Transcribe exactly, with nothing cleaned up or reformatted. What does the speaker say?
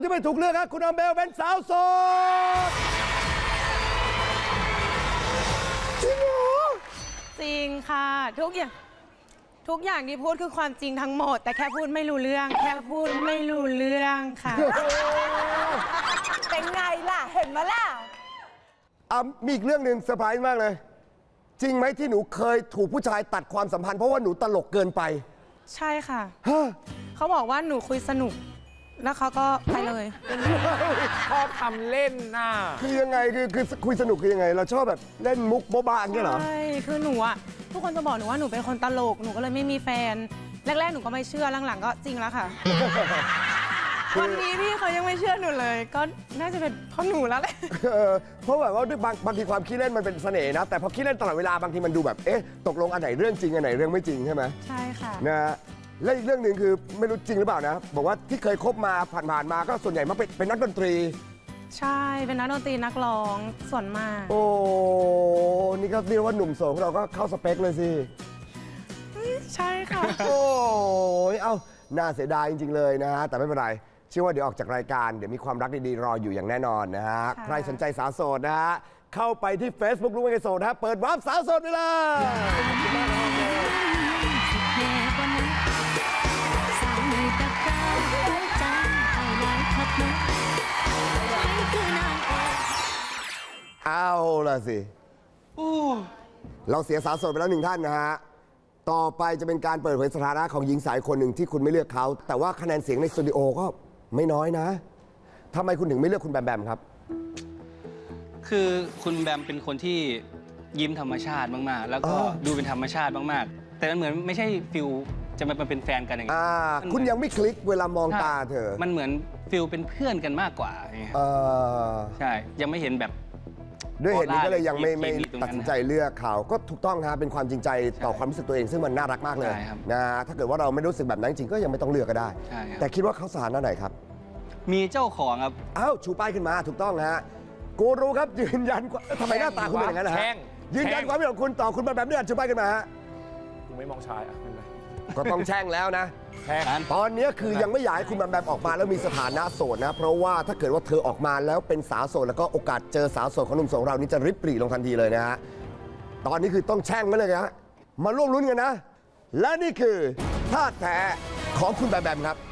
ที่ไม่ถูกเลือกครับคุณอเบลเป็นสาวโสดจริงเหรอจริงค่ะทุกอย่างทุกอย่างที่พูดคือความจริงทั้งหมดแต่แค่พูดไม่รู้เรื่องแค่พูดไม่รู้เรื่องค่ะเป็นไงล่ะเห็นไหมล่ะอ่ะมีอีกเรื่องหนึ่งเซอร์ไพรส์มากเลยจริงไหมที่หนูเคยถูกผู้ชายตัดความสัมพันธ์เพราะว่าหนูตลกเกินไปใช่ค่ะเขาบอกว่าหนูคุยสนุกแล้วเขาก็ไปเลยชอบทำเล่นน่ะคือยังไงคือคือคุยสนุกคือยังไงเราชอบแบบเล่นมุกโบ๊ะบ้าอย่างเงี้ยเหรอใช่คือหนูอะทุกคนจะบอกหนูว่าหนูเป็นคนตลกหนูก็เลยไม่มีแฟนแรกๆหนูก็ไม่เชื่อหลังๆก็จริงแล้วค่ะวันนี้พี่เขายังไม่เชื่อหนูเลยก็น่าจะเป็นเพราะหนูแล้วแหละเพราะแบบว่าด้วยบางบางทีความขี้เล่นมันเป็นเสน่ห์นะแต่พอขี้เล่นตลอดเวลาบางทีมันดูแบบเอ๊ะตกลงอันไหนเรื่องจริงอันไหนเรื่องไม่จริงใช่ไหมใช่ค่ะนะและอีกเรื่องหนึ่งคือไม่รู้จริงหรือเปล่านะบอกว่าที่เคยคบมาผ่านๆมาก็ส่วนใหญ่มาเป็นเป็นนักดนตรีใช่เป็นนักดนตรีนักร้องส่วนมากโอ้นี่ก็เรียกว่าหนุ่มโสดของเราก็เข้าสเปคเลยสิใช่ค่ะโอ้ยเอ้าน่าเสียดายจริงๆเลยนะฮะแต่ไม่เป็นไรเชื่อว่าเดี๋ยวออกจากรายการเดี๋ยวมีความรักดีๆรออยู่อย่างแน่นอนนะฮะใครสนใจสาวโสดนะฮะเข้าไปที่ Facebook รู้ว่าไงโสดฮะเปิดวาร์ปสาวโสดไปเลยเอาล่ะสิเราเสียสาวโสดไปแล้วหนึ่งท่านนะฮะต่อไปจะเป็นการเปิดเผยสถานะของหญิงสาวคนหนึ่งที่คุณไม่เลือกเขาแต่ว่าคะแนนเสียงในสตูดิโอก็ไม่น้อยนะทำไมคุณถึงไม่เลือกคุณแบมแบมครับคือคุณแบมเป็นคนที่ยิ้มธรรมชาติมากๆแล้วก็ดูเป็นธรรมชาติมากๆแต่มันเหมือนไม่ใช่ฟิลจะมาเป็นแฟนกันอย่างนี้คุณยังไม่คลิกเวลามองตาเธอมันเหมือนฟิลเป็นเพื่อนกันมากกว่าใช่ยังไม่เห็นแบบด้วยเหตุนี้ก็เลยยังไม่ไม่ตัดสินใจเลือกเขาก็ถูกต้องครับเป็นความจริงใจต่อความรู้สึกตัวเองซึ่งมันน่ารักมากเลยนะถ้าเกิดว่าเราไม่รู้สึกแบบนั้นจริงก็ยังไม่ต้องเลือกก็ได้แต่คิดว่าเขาสถานะไหนครับมีเจ้าของครับอ้าวชูป้ายขึ้นมาถูกต้องฮะกูรู้ครับยืนยันทำไมหน้าตาคุณเป็นอย่างนั้นนะฮะยืนยันความเป็นของคุณต่อคุณแบบนี้ชูป้ายขึ้นมาฮะคุณไม่มองชายอ่ะก็ต้องแช่งแล้วนะตอนนี้คือยังไม่อยากให้คุณแบมแบมออกมาแล้วมีสถานะโสดนะเพราะว่าถ้าเกิดว่าเธอออกมาแล้วเป็นสาวโสดแล้วก็โอกาสเจอสาวโสดของหนุ่มโสดเรานี่จะริบปรีลงทันทีเลยนะฮะตอนนี้คือต้องแช่งไว้เลยนะมาร่วมลุ้นกันนะและนี่คือท่าแท้ของคุณแบมแบมครับ